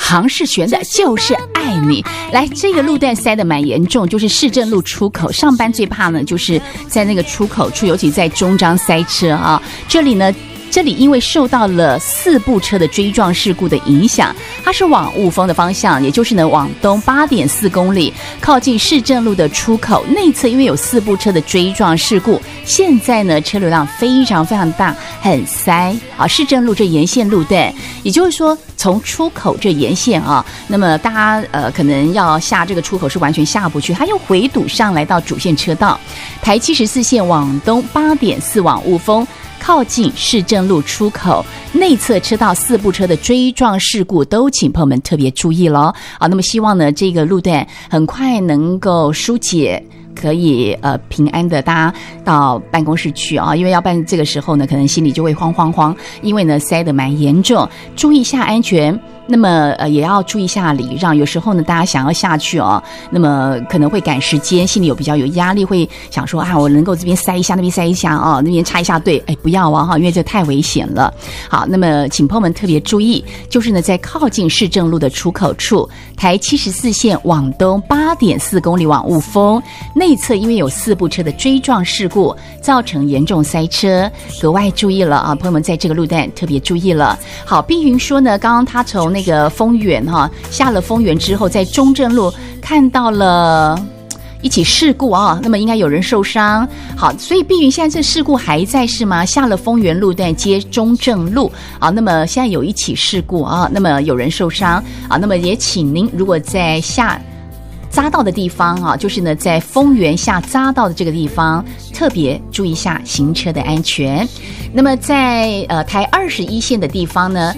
杭世璇的就是爱你。来，这个路段塞得蛮严重，就是市政路出口，上班最怕呢就是在那个出口处，尤其在中彰塞车啊。这里因为受到了4部车的追撞事故的影响，它是往雾峰的方向，也就是呢往东8.4公里，靠近市政路的出口内侧，因为有4部车的追撞事故，现在呢车流量非常非常大，很塞啊。市政路这沿线路段，也就是说从出口这沿线啊，那么大家可能要下这个出口是完全下不去，它又回堵上来到主线车道，台74线往东8.4往雾峰。靠近市政路出口内侧车道4部车的追撞事故，都请朋友们特别注意了啊。那么希望呢这个路段很快能够疏解，可以平安的大家到办公室去啊，因为要办这个时候呢，可能心里就会慌，因为呢塞得蛮严重，注意一下安全。那么也要注意一下礼让，有时候呢大家想要下去哦，那么可能会赶时间，心里比较有压力，会想说啊，我能够这边塞一下，那边塞一下啊，那边插一下队，不要啊哈，因为这太危险了。好，那么请朋友们特别注意，就是呢在靠近市政路的出口处，台74线往东8.4公里往雾峰内侧，因为有4部车的追撞事故，造成严重塞车，格外注意了啊，朋友们在这个路段特别注意了。好，碧云说呢，刚刚他从那个丰原下了丰原之后，在中正路看到了一起事故啊，那么应该有人受伤。好，所以碧云现在这事故还在是吗？下了丰原路段接中正路啊，那么现在有一起事故啊，那么有人受伤啊，那么也请您如果在下匝道的地方啊，就是呢在丰原下匝道的这个地方特别注意一下行车的安全。那么在台21线的地方呢，